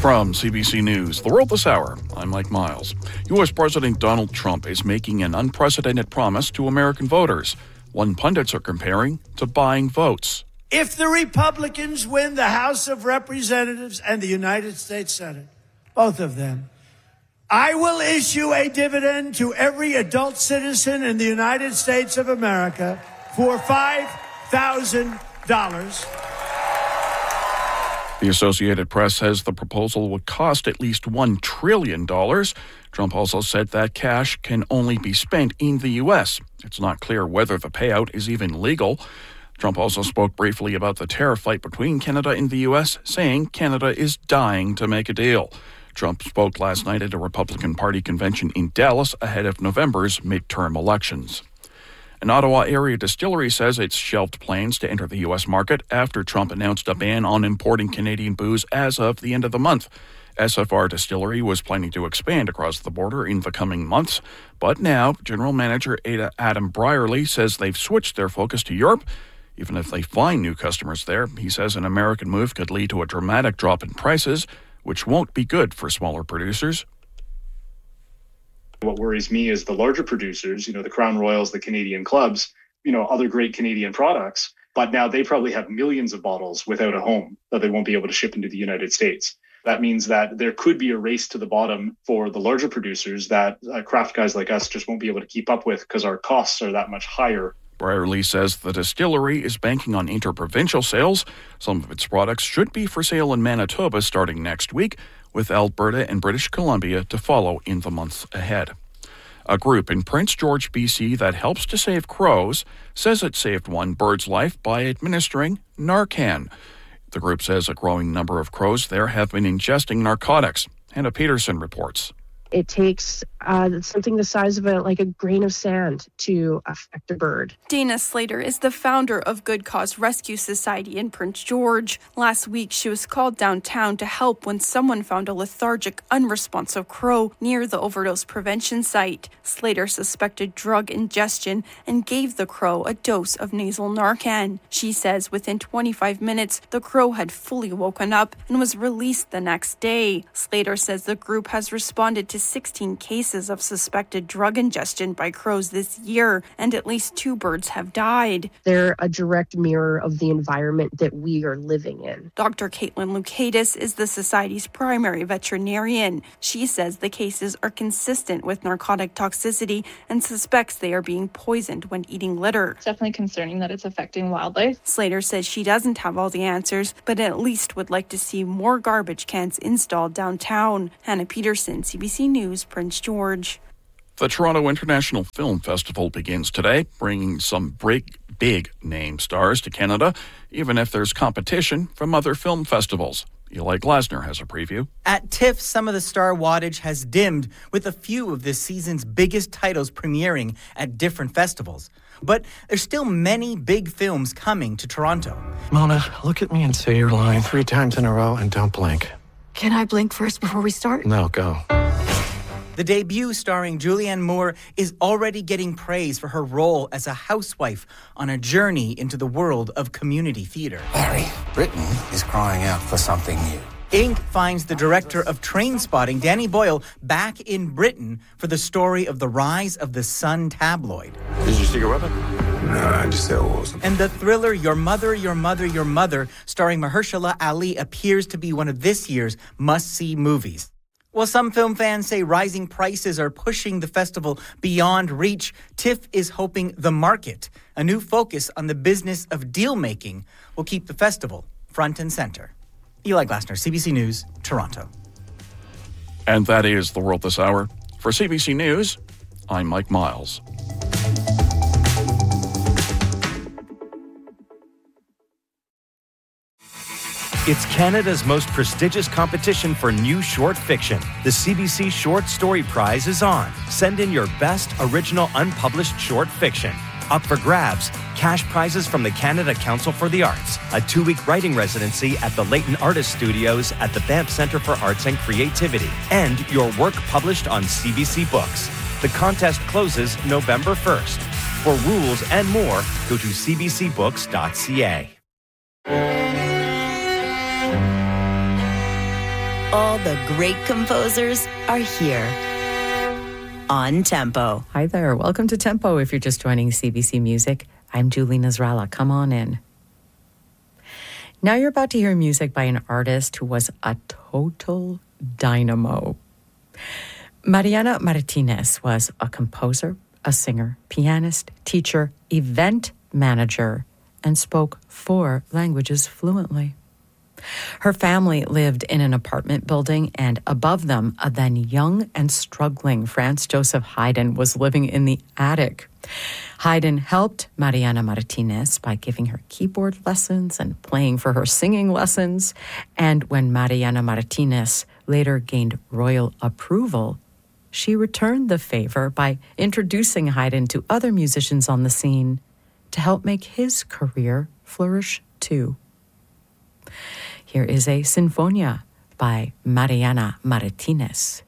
From CBC News, The World This Hour, I'm Mike Miles. U.S. President Donald Trump is making an unprecedented promise to American voters, one pundits are comparing to buying votes. If the Republicans win the House of Representatives and the United States Senate, both of them, I will issue a dividend to every adult citizen in the United States of America for $5,000. The Associated Press says the proposal would cost at least $1 trillion. Trump also said that cash can only be spent in the U.S. It's not clear whether the payout is even legal. Trump also spoke briefly about the tariff fight between Canada and the U.S., saying Canada is dying to make a deal. Trump spoke last night at a Republican Party convention in Dallas ahead of November's midterm elections. An Ottawa area distillery says it's shelved plans to enter the U.S. market after Trump announced a ban on importing Canadian booze as of the end of the month. SFR Distillery was planning to expand across the border in the coming months, but now General Manager Adam Brierley says they've switched their focus to Europe. Even if they find new customers there, he says an American move could lead to a dramatic drop in prices, which won't be good for smaller producers. What worries me is the larger producers, the Crown Royals, the Canadian Clubs, other great Canadian products, but now they probably have millions of bottles without a home that they won't be able to ship into the United States. That means that there could be a race to the bottom for the larger producers that craft guys like us just won't be able to keep up with because our costs are that much higher. Brierley says the distillery is banking on interprovincial sales. Some of its products should be for sale in Manitoba starting next week, with Alberta and British Columbia to follow in the months ahead. A group in Prince George, BC that helps to save crows says it saved one bird's life by administering Narcan. The group says a growing number of crows there have been ingesting narcotics. Hannah Peterson reports. It takes something the size of a grain of sand to affect a bird. Dana Slater is the founder of Good Cause Rescue Society in Prince George. Last week, she was called downtown to help when someone found a lethargic, unresponsive crow near the overdose prevention site. Slater suspected drug ingestion and gave the crow a dose of nasal Narcan. She says within 25 minutes, the crow had fully woken up and was released the next day. Slater says the group has responded to 16 cases of suspected drug ingestion by crows this year, and at least 2 birds have died. They're a direct mirror of the environment that we are living in. Dr. Caitlin Lukaitis is the Society's primary veterinarian. She says the cases are consistent with narcotic toxicity and suspects they are being poisoned when eating litter. It's definitely concerning that it's affecting wildlife. Slater says she doesn't have all the answers, but at least would like to see more garbage cans installed downtown. Hannah Peterson, CBC News, Prince George. The Toronto International Film Festival begins today, bringing some big name stars to Canada, even if there's competition from other film festivals. Eli Glasner has a preview. At TIFF, some of the star wattage has dimmed, with a few of this season's biggest titles premiering at different festivals. But there's still many big films coming to Toronto. Mona, look at me and say your line 3 times in a row and don't blink. Can I blink first before we start? No, go. The debut, starring Julianne Moore, is already getting praise for her role as a housewife on a journey into the world of community theater. Larry, Britain is crying out for something new. Inc. finds the director of Trainspotting, Danny Boyle, back in Britain for the story of the rise of the Sun tabloid. Did you see your weapon? No, I just said it wasn't. And the thriller Your Mother, Your Mother, Your Mother, starring Mahershala Ali, appears to be one of this year's must-see movies. While some film fans say rising prices are pushing the festival beyond reach, TIFF is hoping the market, a new focus on the business of deal-making, will keep the festival front and center. Eli Glasner, CBC News, Toronto. And that is The World This Hour. For CBC News, I'm Mike Miles. It's Canada's most prestigious competition for new short fiction. The CBC Short Story Prize is on. Send in your best original unpublished short fiction. Up for grabs, cash prizes from the Canada Council for the Arts, a 2-week writing residency at the Leighton Artist Studios at the Banff Centre for Arts and Creativity, and your work published on CBC Books. The contest closes November 1st. For rules and more, go to cbcbooks.ca. All the great composers are here on Tempo. Hi there. Welcome to Tempo. If you're just joining CBC Music, I'm Julie Nazralla. Come on in. Now you're about to hear music by an artist who was a total dynamo. Mariana Martinez was a composer, a singer, pianist, teacher, event manager, and spoke 4 languages fluently. Her family lived in an apartment building, and above them, a then young and struggling Franz Joseph Haydn was living in the attic. Haydn helped Mariana Martinez by giving her keyboard lessons and playing for her singing lessons. And when Mariana Martinez later gained royal approval, she returned the favor by introducing Haydn to other musicians on the scene to help make his career flourish too. Here is a Sinfonia by Mariana Martinez.